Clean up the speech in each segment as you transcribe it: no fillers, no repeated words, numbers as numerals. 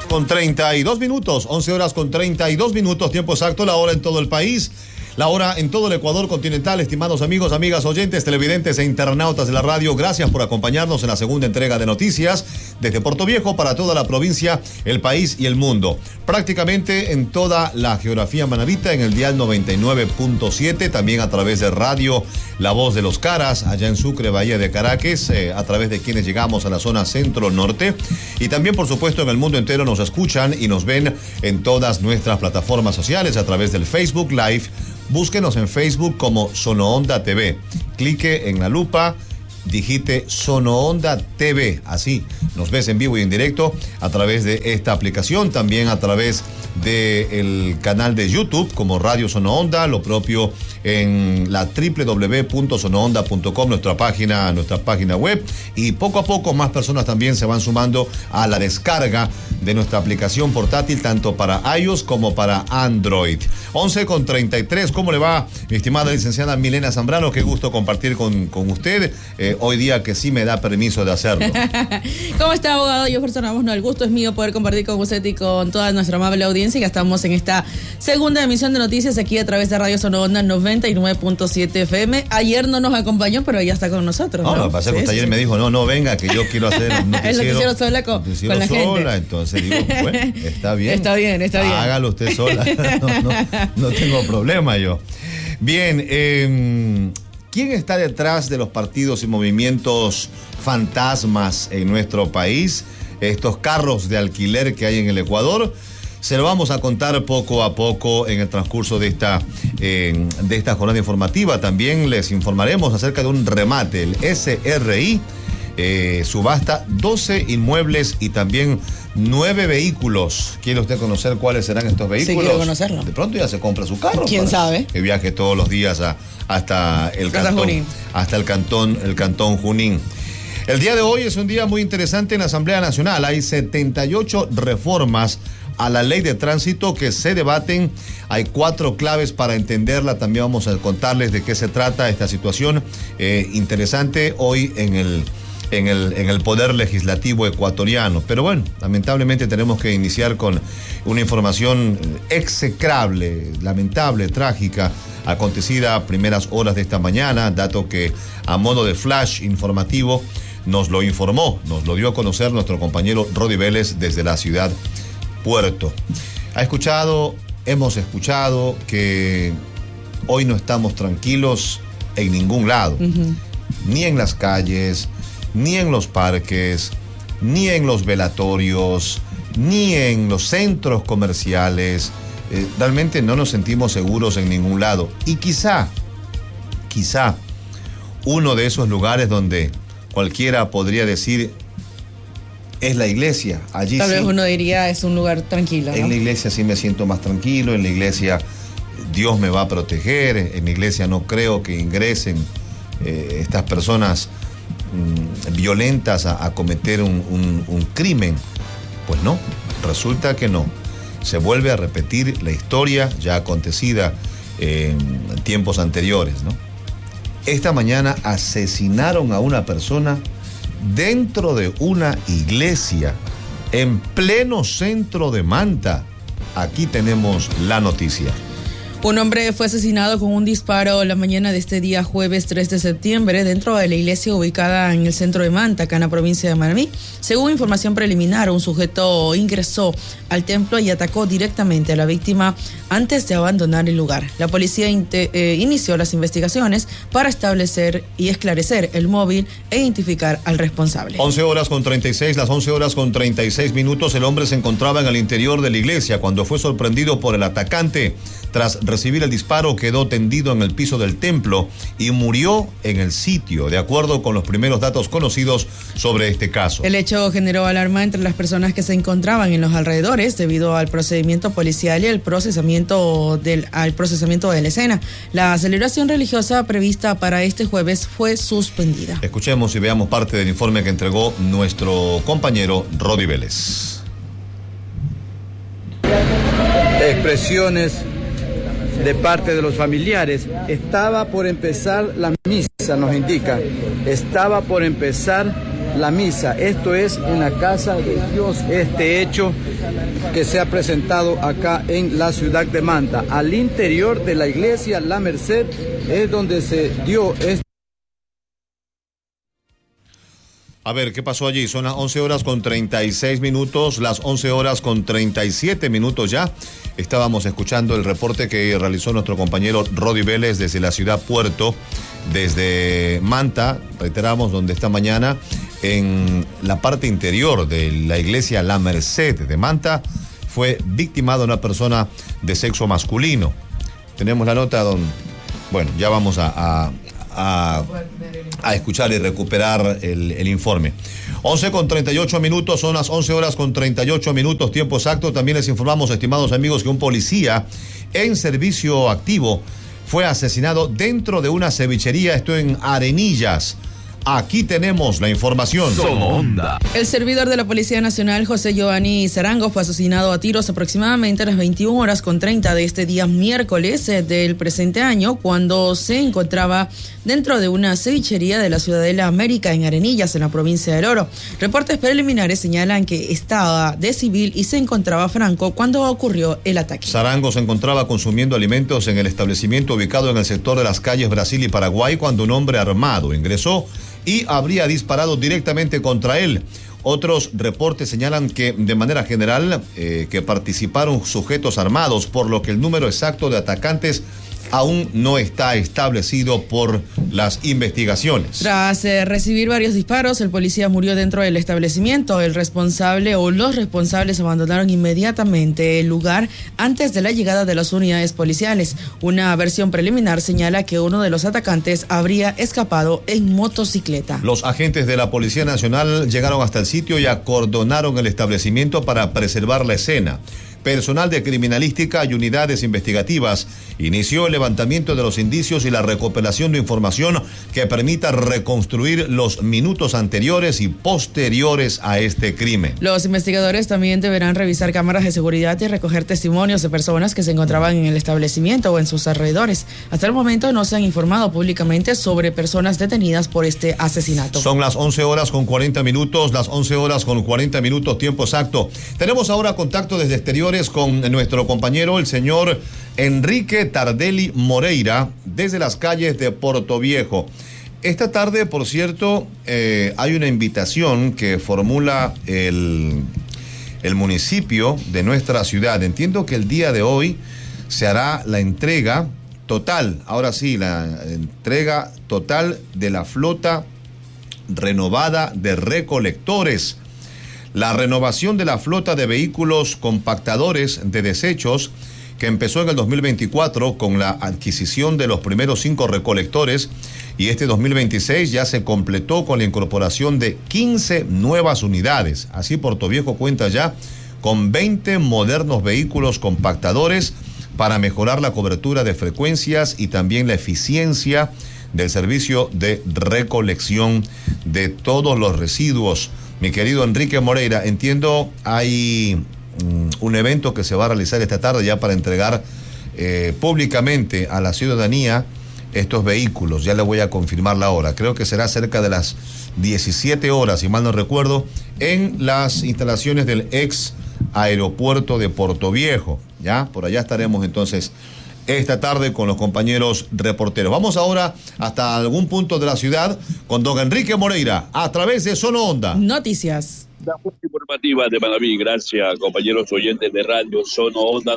con 32 minutos, 11 horas con 32 minutos, tiempo exacto, la hora en todo el país. La hora en todo el Ecuador continental. Estimados amigos, amigas, oyentes, televidentes e internautas de la radio, gracias por acompañarnos en la segunda entrega de noticias desde Puerto Viejo para toda la provincia, el país y el mundo. Prácticamente en toda la geografía manabita, en el dial 99.7, también a través de radio La Voz de los Caras, allá en Sucre, Bahía de Caracas, a través de quienes llegamos a la zona centro-norte. Y también, por supuesto, en el mundo entero nos escuchan y nos ven en todas nuestras plataformas sociales a través del Facebook Live. Búsquenos en Facebook como Sonoonda TV. Clique en la lupa, digite Sonoonda TV. Así nos ves en vivo y en directo a través de esta aplicación. También a través del canal de YouTube como Radio Sonoonda. Lo propio en la www.sonoonda.com, nuestra página web. Y poco a poco más personas también se van sumando a la descarga de nuestra aplicación portátil, tanto para iOS como para Android. 11:33, ¿cómo le va, mi estimada licenciada Milena Zambrano? Qué gusto compartir con usted, hoy día que sí me da permiso de hacerlo. ¿Cómo está, abogado? Jefferson Ramos, el gusto es mío poder compartir con usted y con toda nuestra amable audiencia, que estamos en esta segunda emisión de noticias aquí a través de Radio Sonoonda 99.7 FM. Ayer no nos acompañó, pero ya está con nosotros. No, lo que pasa es que usted ayer me dijo, no, venga, que yo quiero hacer un noticiero. El noticiero sola con la gente. Entonces digo, bueno, está bien. Está bien. Hágalo usted sola. No tengo problema yo. Bien, ¿quién está detrás de los partidos y movimientos fantasmas en nuestro país? Estos carros de alquiler que hay en el Ecuador. Se lo vamos a contar poco a poco en el transcurso de esta jornada informativa. También les informaremos acerca de un remate, el SRI. Subasta 12 inmuebles y también 9 vehículos. ¿Quiere usted conocer cuáles serán estos vehículos? Sí, quiero conocerlo. De pronto ya se compra su carro. ¿Quién sabe? Que viaje todos los días hasta el cantón Junín. El día de hoy es un día muy interesante en la Asamblea Nacional. Hay 78 reformas a la ley de tránsito que se debaten. Hay 4 claves para entenderla. También vamos a contarles de qué se trata esta situación interesante hoy en el Poder Legislativo ecuatoriano. Pero bueno, lamentablemente tenemos que iniciar con una información execrable, lamentable, trágica, acontecida a primeras horas de esta mañana, dato que a modo de flash informativo nos lo dio a conocer nuestro compañero Rodi Vélez desde la ciudad Puerto. Hemos escuchado que hoy no estamos tranquilos en ningún lado, ni en las calles, ni en los parques, ni en los velatorios, ni en los centros comerciales. Realmente no nos sentimos seguros en ningún lado. Y quizá uno de esos lugares donde cualquiera podría decir es la iglesia. Allí Tal vez sí, uno diría es un lugar tranquilo, ¿no? En la iglesia sí me siento más tranquilo, en la iglesia Dios me va a proteger, en la iglesia no creo que ingresen estas personas violentas a cometer un crimen. Pues no, resulta que no. Se vuelve a repetir la historia ya acontecida en tiempos anteriores, ¿no? Esta mañana asesinaron a una persona dentro de una iglesia en pleno centro de Manta. Aquí tenemos la noticia. Un hombre fue asesinado con un disparo la mañana de este día jueves 3 de septiembre dentro de la iglesia ubicada en el centro de Manta, acá en la provincia de Manabí. Según información preliminar, un sujeto ingresó al templo y atacó directamente a la víctima antes de abandonar el lugar. La policía inició las investigaciones para establecer y esclarecer el móvil e identificar al responsable. 11 horas con 36, las 11 horas con 36 minutos, el hombre se encontraba en el interior de la iglesia cuando fue sorprendido por el atacante. Tras recibir el disparo, quedó tendido en el piso del templo y murió en el sitio, de acuerdo con los primeros datos conocidos sobre este caso. El hecho generó alarma entre las personas que se encontraban en los alrededores debido al procedimiento policial y al procesamiento de la escena. La celebración religiosa prevista para este jueves fue suspendida. Escuchemos y veamos parte del informe que entregó nuestro compañero Rodi Vélez. Expresiones de parte de los familiares. Estaba por empezar la misa, nos indica. Estaba por empezar la misa. Esto es en la casa de Dios, este hecho que se ha presentado acá en la ciudad de Manta. Al interior de la iglesia La Merced es donde se dio este. A ver, ¿qué pasó allí? Son las 11 horas con 36 minutos, las 11 horas con 37 minutos ya. Estábamos escuchando el reporte que realizó nuestro compañero Rodi Vélez desde la ciudad Puerto, desde Manta, reiteramos, donde esta mañana en la parte interior de la iglesia La Merced de Manta fue victimada una persona de sexo masculino. Tenemos la nota bueno, ya vamos a escuchar y recuperar el informe. 11 con 38 minutos, son las 11 horas con 38 minutos, tiempo exacto. También les informamos, estimados amigos, que un policía en servicio activo fue asesinado dentro de una cevichería, esto en Arenillas. Aquí tenemos la información. Sonda. El servidor de la Policía Nacional, José Giovanni Zarango, fue asesinado a tiros aproximadamente a las 21 horas con 30 de este día miércoles del presente año, cuando se encontraba dentro de una cevichería de la Ciudadela América en Arenillas, en la provincia del Oro. Reportes preliminares señalan que estaba de civil y se encontraba franco cuando ocurrió el ataque. Zarango se encontraba consumiendo alimentos en el establecimiento ubicado en el sector de las calles Brasil y Paraguay cuando un hombre armado ingresó y habría disparado directamente contra él. Otros reportes señalan que de manera general que participaron sujetos armados, por lo que el número exacto de atacantes aún no está establecido por las investigaciones. Tras recibir varios disparos, el policía murió dentro del establecimiento. El responsable o los responsables abandonaron inmediatamente el lugar antes de la llegada de las unidades policiales. Una versión preliminar señala que uno de los atacantes habría escapado en motocicleta. Los agentes de la Policía Nacional llegaron hasta el sitio y acordonaron el establecimiento para preservar la escena. Personal de criminalística y unidades investigativas inició el levantamiento de los indicios y la recopilación de información que permita reconstruir los minutos anteriores y posteriores a este crimen. Los investigadores también deberán revisar cámaras de seguridad y recoger testimonios de personas que se encontraban en el establecimiento o en sus alrededores. Hasta el momento no se han informado públicamente sobre personas detenidas por este asesinato. Son las 11 horas con 40 minutos, las 11 horas con 40 minutos, tiempo exacto. Tenemos ahora contacto desde exteriores con nuestro compañero, el señor Enrique Tardelli Moreira, desde las calles de Portoviejo. Esta tarde, por cierto, hay una invitación que formula el municipio de nuestra ciudad. Entiendo que el día de hoy se hará la entrega total, ahora sí, la entrega total de la flota renovada de recolectores. La renovación de la flota de vehículos compactadores de desechos que empezó en el 2024 con la adquisición de los primeros 5 recolectores y este 2026 ya se completó con la incorporación de 15 nuevas unidades. Así Portoviejo cuenta ya con 20 modernos vehículos compactadores para mejorar la cobertura de frecuencias y también la eficiencia del servicio de recolección de todos los residuos. Mi querido Enrique Moreira, entiendo hay un evento que se va a realizar esta tarde ya para entregar públicamente a la ciudadanía estos vehículos. Ya le voy a confirmar la hora. Creo que será cerca de las 17 horas, si mal no recuerdo, en las instalaciones del ex aeropuerto de Portoviejo. Ya, por allá estaremos entonces esta tarde con los compañeros reporteros. Vamos ahora hasta algún punto de la ciudad con don Enrique Moreira a través de Sono Onda. Noticias. La informativa de Manaví, gracias compañeros oyentes de radio Sono Onda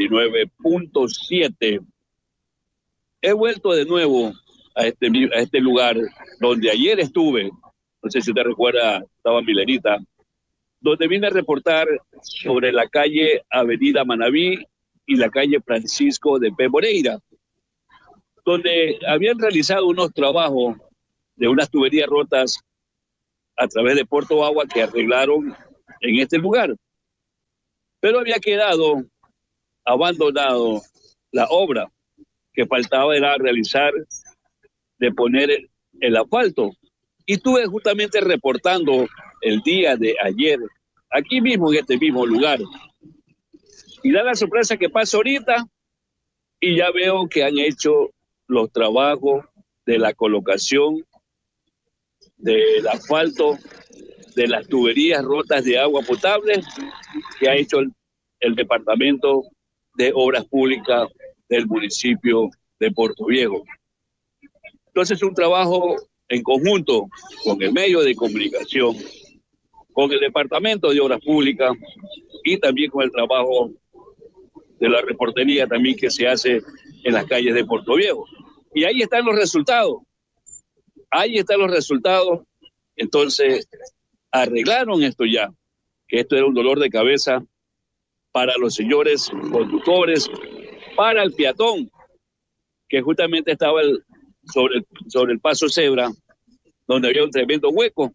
99.7. He vuelto de nuevo a este lugar donde ayer estuve, no sé si usted recuerda, estaba en Milenita, donde vine a reportar sobre la calle Avenida Manaví y la calle Francisco de P. Moreira, donde habían realizado unos trabajos de unas tuberías rotas a través de Puerto Agua que arreglaron en este lugar. Pero había quedado abandonado la obra, que faltaba era realizar, de poner el asfalto. Y estuve justamente reportando el día de ayer, aquí mismo en este mismo lugar. Y da la sorpresa que pasa ahorita y ya veo que han hecho los trabajos de la colocación del asfalto de las tuberías rotas de agua potable que ha hecho el Departamento de Obras Públicas del municipio de Puerto Viejo. Entonces, un trabajo en conjunto con el medio de comunicación, con el Departamento de Obras Públicas y también con el trabajo de la reportería también que se hace en las calles de Puerto Viejo. Y ahí están los resultados. Ahí están los resultados. Entonces, arreglaron esto ya, que esto era un dolor de cabeza para los señores conductores, para el peatón, que justamente estaba sobre el paso cebra, donde había un tremendo hueco.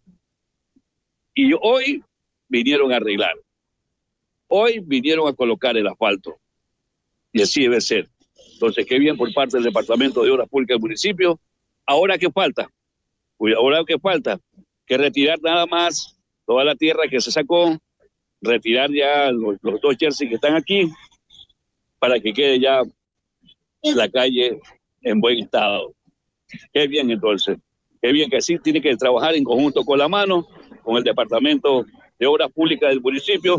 Y hoy vinieron a arreglar. Hoy vinieron a colocar el asfalto. Y así debe ser. Entonces, qué bien por parte del Departamento de Obras Públicas del municipio. ¿Ahora qué falta? Pues ahora qué falta, que retirar nada más toda la tierra que se sacó, retirar ya los 2 jerseys que están aquí, para que quede ya la calle en buen estado. Qué bien entonces, qué bien que así tiene que trabajar en conjunto con la mano, con el Departamento de Obras Públicas del municipio,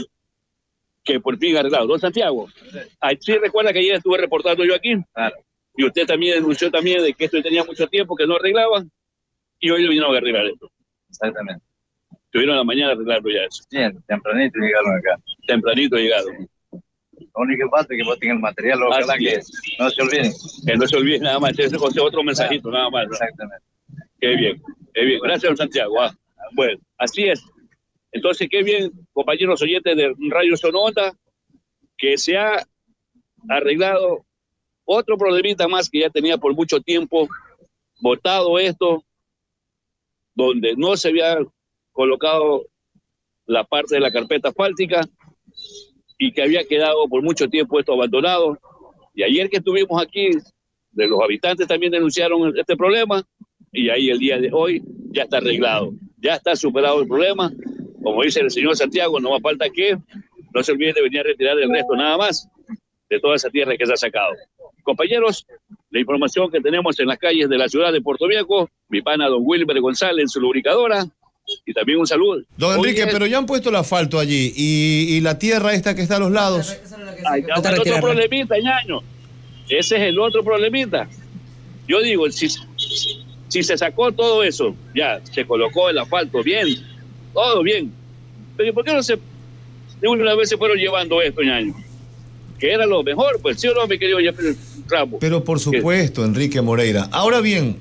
que por fin ha arreglado. Don Santiago, sí recuerda que ayer estuve reportando yo aquí, claro, y usted también denunció también de que esto tenía mucho tiempo que no arreglaba, y hoy vinieron a arreglar esto. Exactamente. Estuvieron a la mañana a arreglarlo ya eso. Bien, tempranito llegaron acá. Tempranito llegaron. Lo único que falta es que voten el material, ojalá que no se olviden. Que no se olviden nada más, ese otro mensajito, nada más. ¿No? Exactamente. Qué bien, qué bien. Gracias, don Santiago. Bueno, así es. Entonces, qué bien, compañeros oyentes de Radio Sonota, que se ha arreglado otro problemita más que ya tenía por mucho tiempo botado esto, donde no se había colocado la parte de la carpeta asfáltica y que había quedado por mucho tiempo esto abandonado. Y ayer que estuvimos aquí, de los habitantes también denunciaron este problema, y ahí el día de hoy ya está arreglado, ya está superado el problema. Como dice el señor Santiago, no más falta que no se olviden de venir a retirar el resto nada más de toda esa tierra que se ha sacado. Compañeros, la información que tenemos en las calles de la ciudad de Puerto Viejo, mi pana don Wilber González en su lubricadora, y también un saludo. Don Enrique, pero ya han puesto el asfalto allí, y la tierra esta que está a los lados. Hay otro problemita, ñaño. Ese es el otro problemita. Yo digo, si se sacó todo eso, ya se colocó el asfalto bien, todo bien, pero ¿por qué no se de una vez se fueron llevando esto, ñaño? Que era lo mejor, pues, ¿sí o no, mi querido Jeffrey Ramos? Pero por supuesto, Enrique Moreira. Ahora bien,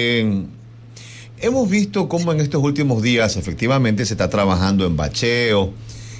hemos visto cómo en estos últimos días efectivamente se está trabajando en bacheo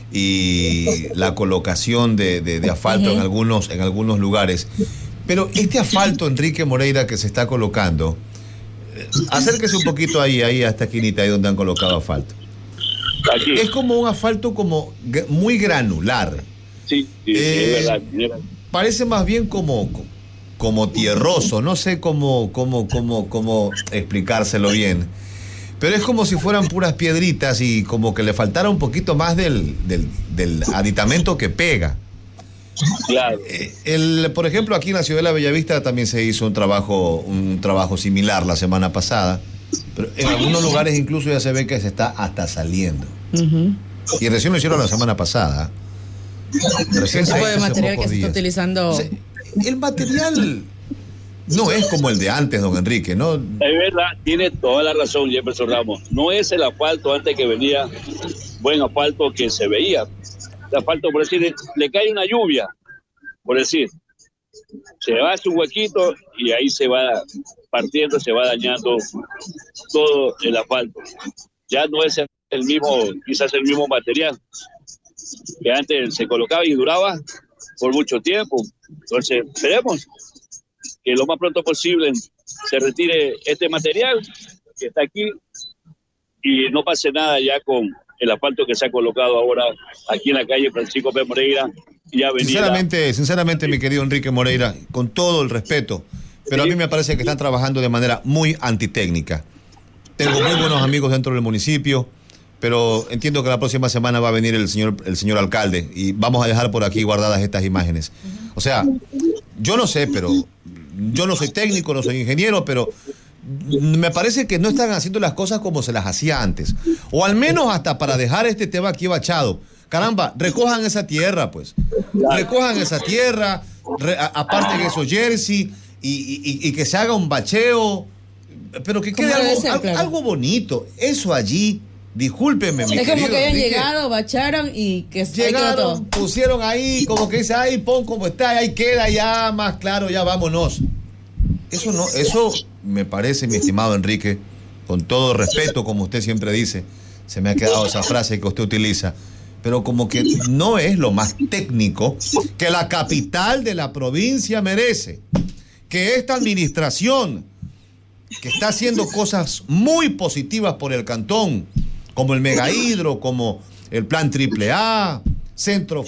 y la colocación de asfalto en algunos lugares. Pero este asfalto, Enrique Moreira, que se está colocando, acérquese un poquito ahí a esta esquinita, ahí donde han colocado asfalto. Aquí. Es como un asfalto como muy granular. Sí, es verdad. Parece más bien como tierroso, no sé cómo explicárselo bien. Pero es como si fueran puras piedritas y como que le faltara un poquito más del aditamento que pega. Claro. Por ejemplo, aquí en la ciudad de la Bellavista también se hizo un trabajo similar la semana pasada, pero en algunos lugares incluso ya se ve que se está hasta saliendo. Y recién lo hicieron la semana pasada. Recién el tipo de material que se está utilizando. El material no es como el de antes, don Enrique, ¿no? Es verdad, tiene toda la razón, Jefferson Ramos. No es el asfalto antes que venía, buen asfalto que se veía. El asfalto, por decir, le cae una lluvia, por decir, se va a su huequito y ahí se va partiendo, se va dañando todo el asfalto. Ya no es el mismo, quizás el mismo material que antes se colocaba y duraba por mucho tiempo. Entonces, esperemos que lo más pronto posible se retire este material que está aquí y no pase nada ya con el asfalto que se ha colocado ahora aquí en la calle Francisco P. Moreira y avenida. Sinceramente, mi querido Enrique Moreira, con todo el respeto, pero a mí me parece que están trabajando de manera muy antitécnica. Tengo muy buenos amigos dentro del municipio, pero entiendo que la próxima semana va a venir el señor alcalde y vamos a dejar por aquí guardadas estas imágenes. O sea, yo no sé, pero yo no soy técnico, no soy ingeniero, pero me parece que no están haciendo las cosas como se las hacía antes. O al menos hasta para dejar este tema aquí bachado. Caramba, recojan esa tierra, pues. Recojan esa tierra, aparten esos jersey y que se haga un bacheo. Pero que quede algo bonito. Eso allí, discúlpenme, mi querido. Es como que hayan Enrique, llegado, bacharon y que llegaron, pusieron ahí, como que dice, ahí pon como está, ahí queda ya más claro, ya vámonos. Eso no, eso me parece, mi estimado Enrique, con todo respeto, como usted siempre dice, se me ha quedado esa frase que usted utiliza, pero como que no es lo más técnico que la capital de la provincia merece. Que esta administración, que está haciendo cosas muy positivas por el cantón, como el Megahidro, como el Plan AAA, Centro